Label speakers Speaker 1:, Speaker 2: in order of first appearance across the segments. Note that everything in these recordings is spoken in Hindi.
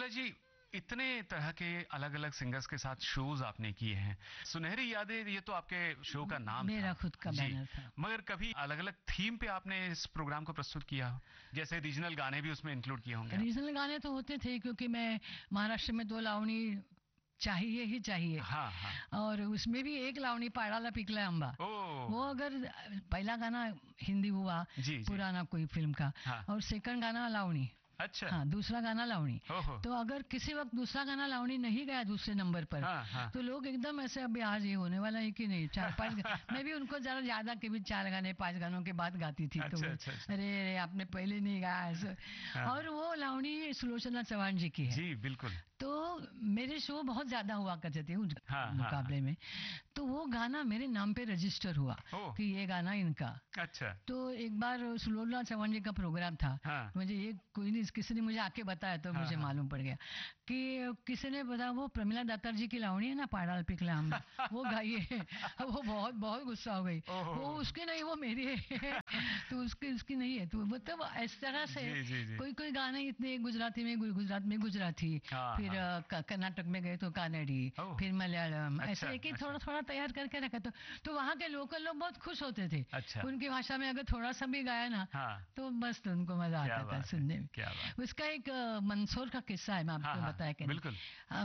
Speaker 1: प्रमिला जी, इतने तरह के अलग अलग सिंगर्स के साथ शोज आपने किए हैं। सुनहरी यादें, ये तो आपके शो का नाम
Speaker 2: मेरा
Speaker 1: था,
Speaker 2: खुद का
Speaker 1: जी,
Speaker 2: बैनर था।
Speaker 1: मगर कभी अलग अलग थीम पे आपने इस प्रोग्राम को प्रस्तुत किया हो? जैसे रीजनल गाने भी उसमें इंक्लूड किए होंगे आप?
Speaker 2: रीजनल गाने तो होते थे, क्योंकि मैं महाराष्ट्र में 2 लावणी चाहिए ही चाहिए।
Speaker 1: हाँ हाँ।
Speaker 2: और उसमें भी एक लावणी पाड़ाला पिकला अंबा,
Speaker 1: ओ,
Speaker 2: वो अगर पहला गाना हिंदी हुआ,
Speaker 1: जी जी,
Speaker 2: पुराना कोई फिल्म का,
Speaker 1: हाँ,
Speaker 2: और सेकंड गाना लावणी,
Speaker 1: अच्छा,
Speaker 2: हाँ, दूसरा गाना लावणी।
Speaker 1: ओहो,
Speaker 2: तो अगर किसी वक्त दूसरा गाना लावणी नहीं गया दूसरे नंबर पर,
Speaker 1: हाँ हाँ,
Speaker 2: तो लोग एकदम ऐसे, अभी आज ये होने वाला है कि नहीं, 4-5 मैं भी उनको जरा ज्यादा के भी 4 गाने 5 गानों के बाद गाती थी। तो
Speaker 1: अच्छा अच्छा अच्छा,
Speaker 2: अरे अरे आपने पहले नहीं गाया ऐसे।
Speaker 1: हाँ,
Speaker 2: और वो लावणी सुलोचना चौहान जी की है।
Speaker 1: जी बिल्कुल,
Speaker 2: तो मेरे शो बहुत ज्यादा हुआ करते थे उस
Speaker 1: हाँ हाँ
Speaker 2: मुकाबले में। तो वो गाना मेरे नाम पे रजिस्टर हुआ
Speaker 1: हाँ,
Speaker 2: कि ये गाना इनका।
Speaker 1: अच्छा,
Speaker 2: तो एक बार सुलोचना चौहान जी का प्रोग्राम था,
Speaker 1: हाँ,
Speaker 2: मुझे ये कोई नहीं, किसी ने मुझे आके बताया, तो
Speaker 1: हाँ,
Speaker 2: मुझे
Speaker 1: हाँ,
Speaker 2: मालूम पड़ गया कि किसी ने बताया वो प्रमिला दातार जी की लावणी है ना, पाड़ाल पिकला अम्बा, वो गाइए। वो बहुत बहुत गुस्सा हो गई, वो उसकी नहीं, वो मेरी है। तो उसकी नहीं है। तो मतलब इस तरह से
Speaker 1: जी जी जी,
Speaker 2: कोई कोई गाने इतने, गुजराती में गुजरात में गुजराती,
Speaker 1: हाँ
Speaker 2: फिर
Speaker 1: हाँ,
Speaker 2: कर्नाटक में गए तो कानड़ी,
Speaker 1: ओह,
Speaker 2: फिर मलयालम,
Speaker 1: अच्छा
Speaker 2: ऐसे एक एक थोड़ा
Speaker 1: अच्छा
Speaker 2: थोड़ा तैयार करके रखा। तो वहाँ के लोकल लोग बहुत खुश होते थे।
Speaker 1: अच्छा,
Speaker 2: उनकी भाषा में अगर थोड़ा सा भी गाया ना,
Speaker 1: हाँ,
Speaker 2: तो बस उनको मजा
Speaker 1: क्या
Speaker 2: आता था
Speaker 1: बात है,
Speaker 2: सुनने में।
Speaker 1: क्या बात,
Speaker 2: उसका एक मंदसौर का किस्सा है, मैं
Speaker 1: हाँ
Speaker 2: आपको
Speaker 1: हाँ,
Speaker 2: बताया कि नहीं।
Speaker 1: बिल्कुल,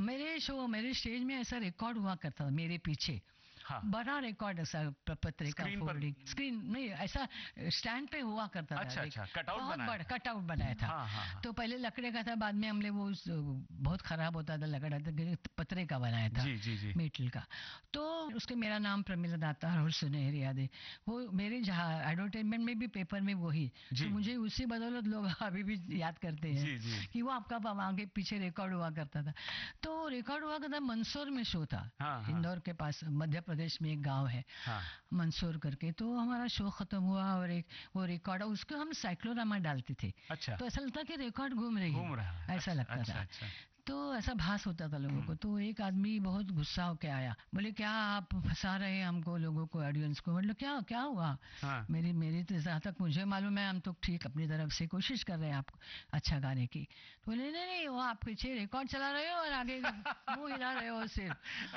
Speaker 2: मेरे स्टेज में ऐसा रिकॉर्ड हुआ करता था मेरे पीछे,
Speaker 1: हाँ,
Speaker 2: बड़ा रिकॉर्ड, ऐसा पत्रिका
Speaker 1: स्क्रीन पर,
Speaker 2: फोल्डिंग, स्क्रीन नहीं, ऐसा स्टैंड पे हुआ करता था।
Speaker 1: अच्छा अच्छा, कटआउट
Speaker 2: बहुत
Speaker 1: बनाया
Speaker 2: बड़ा
Speaker 1: था,
Speaker 2: कटआउट बनाया था।
Speaker 1: हाँ हाँ हाँ,
Speaker 2: तो पहले लकड़े का था, बाद में हमने वो बहुत खराब होता था लकड़ा, तो पतरे का बनाया था,
Speaker 1: जी जी जी,
Speaker 2: मेटल का। तो उसके मेरा नाम प्रमिला दातार और सुनहरी यादें, वो मेरे जहाँ एडवर्टाइजमेंट में भी, पेपर में वही। तो मुझे उसी बदौलत लोग अभी भी याद करते हैं
Speaker 1: जी जी,
Speaker 2: कि वो आपका आगे पीछे रिकॉर्ड हुआ करता था। तो रिकॉर्ड हुआ करता, मंदसौर में शो था,
Speaker 1: हाँ हाँ,
Speaker 2: इंदौर के पास मध्य प्रदेश में एक गांव है,
Speaker 1: हाँ,
Speaker 2: मंदसौर करके। तो हमारा शो खत्म हुआ, और एक वो रिकॉर्ड, उसको हम साइक्लोरामा डालते थे,
Speaker 1: अच्छा,
Speaker 2: तो ऐसा लगता कि रिकॉर्ड घूम रही
Speaker 1: घूम
Speaker 2: है,
Speaker 1: रहा है,
Speaker 2: ऐसा
Speaker 1: अच्छा
Speaker 2: लगता
Speaker 1: अच्छा
Speaker 2: था।
Speaker 1: अच्छा,
Speaker 2: तो ऐसा भास होता था लोगों को। तो एक आदमी बहुत गुस्सा होके आया, बोले क्या आप फंसा रहे हैं हमको, लोगों को, ऑडियंस को। मतलब क्या क्या हुआ?
Speaker 1: हाँ,
Speaker 2: मेरी मेरी तो जहाँ तक मुझे मालूम है, हम तो ठीक अपनी तरफ से कोशिश कर रहे हैं आपको अच्छा गाने की। तो बोले नहीं नहीं, वो आप पीछे रिकॉर्ड चला रहे हो और आगे मुंह हिला रहे हो सिर्फ।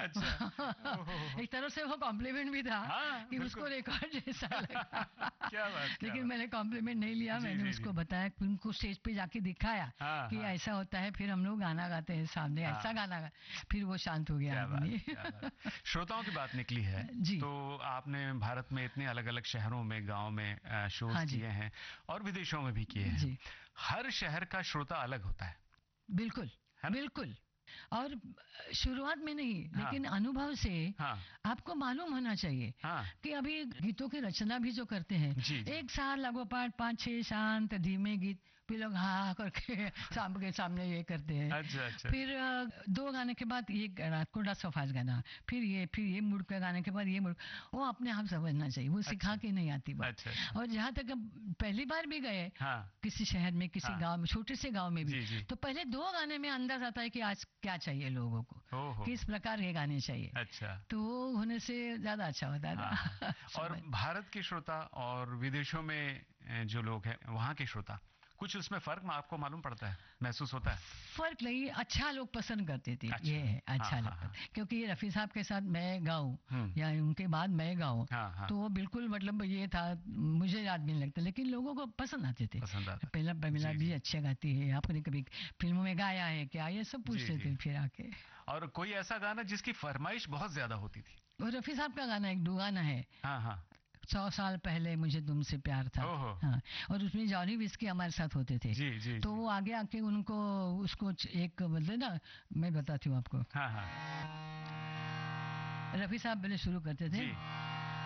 Speaker 1: अच्छा,
Speaker 2: एक तरफ से वो कॉम्प्लीमेंट भी था
Speaker 1: हाँ
Speaker 2: कि उसको
Speaker 1: बिल्कुल,
Speaker 2: रिकॉर्ड जैसा लगा।
Speaker 1: क्या बात, क्या
Speaker 2: लेकिन
Speaker 1: बात,
Speaker 2: मैंने कॉम्प्लीमेंट नहीं लिया,
Speaker 1: जी
Speaker 2: मैंने
Speaker 1: जी जी,
Speaker 2: उसको बताया, उनको स्टेज पे जाके दिखाया
Speaker 1: हाँ
Speaker 2: कि
Speaker 1: हाँ
Speaker 2: ऐसा होता है, फिर हम लोग गाना गाते हैं सामने,
Speaker 1: हाँ,
Speaker 2: ऐसा गाना गा, फिर वो शांत हो गया
Speaker 1: क्या बात,
Speaker 2: आदमी।
Speaker 1: क्या बात। श्रोताओं की बात निकली है,
Speaker 2: जी
Speaker 1: तो आपने भारत में इतने अलग अलग शहरों में, गांव में शोज
Speaker 2: हाँ जी
Speaker 1: किए हैं, और विदेशों में भी किए हैं।
Speaker 2: जी,
Speaker 1: हर शहर का श्रोता अलग होता
Speaker 2: बिल्कुल
Speaker 1: है ना?
Speaker 2: बिल्कुल। और शुरुआत में नहीं,
Speaker 1: हाँ
Speaker 2: लेकिन अनुभव से
Speaker 1: हाँ
Speaker 2: आपको मालूम होना चाहिए
Speaker 1: हाँ,
Speaker 2: कि अभी गीतों की रचना भी जो करते हैं,
Speaker 1: जी जी,
Speaker 2: एक साथ लगोपाठ 5-6 शांत धीमे गीत, फिर लोग हाँ करके के सामने ये करते हैं।
Speaker 1: अच्छा अच्छा,
Speaker 2: फिर 2 गाने के बाद ये गाना, कोडा सफाज गाना, फिर ये मूड का गाने के बाद ये मूड, वो अपने आप समझना चाहिए, वो सिखा के नहीं आती बात।
Speaker 1: अच्छा अच्छा,
Speaker 2: और जहाँ तक हम पहली बार भी गए
Speaker 1: हाँ
Speaker 2: किसी शहर में, किसी
Speaker 1: हाँ,
Speaker 2: गांव में, छोटे से गांव में भी,
Speaker 1: जी जी,
Speaker 2: तो पहले 2 गाने में अंदाज आता है कि आज क्या चाहिए लोगों को,
Speaker 1: ओहो,
Speaker 2: किस प्रकार के गाने चाहिए।
Speaker 1: अच्छा,
Speaker 2: तो वो होने से ज्यादा अच्छा होता था।
Speaker 1: हाँ। और भारत के श्रोता और विदेशों में जो लोग हैं, वहाँ के श्रोता, कुछ उसमें फर्क आपको मालूम पड़ता है, महसूस होता है?
Speaker 2: फर्क नहीं, अच्छा लोग पसंद करते थे,
Speaker 1: अच्छा,
Speaker 2: ये है अच्छा
Speaker 1: हाँ हाँ
Speaker 2: लगता
Speaker 1: हाँ,
Speaker 2: क्योंकि ये रफी साहब के साथ मैं गाऊं
Speaker 1: हम्म,
Speaker 2: या उनके बाद मैं गाऊं,
Speaker 1: हाँ हाँ,
Speaker 2: तो वो बिल्कुल मतलब ये था, मुझे याद भी नहीं लगता, लेकिन लोगों को पसंद आते थे।
Speaker 1: पसंद आता,
Speaker 2: पहला प्रमिला
Speaker 1: जी
Speaker 2: भी
Speaker 1: जी
Speaker 2: अच्छे गाती है, आपने कभी फिल्मों में गाया है क्या, ये सब
Speaker 1: जी
Speaker 2: पूछते
Speaker 1: जी,
Speaker 2: थे फिर आके।
Speaker 1: और कोई ऐसा गाना जिसकी फरमाइश बहुत ज्यादा होती थी?
Speaker 2: और रफी साहब का गाना एक गाना है,
Speaker 1: हाँ हाँ,
Speaker 2: 100 साल पहले मुझे तुमसे प्यार था।
Speaker 1: ओहो,
Speaker 2: हाँ, और उसमें जॉनी विस्की हमारे साथ होते थे।
Speaker 1: जी जी
Speaker 2: तो
Speaker 1: जी,
Speaker 2: वो आगे आके उनको उसको एक मतलब ना, मैं बताती हूँ आपको,
Speaker 1: हाँ हाँ,
Speaker 2: रफी साहब पहले शुरू करते थे,
Speaker 1: जी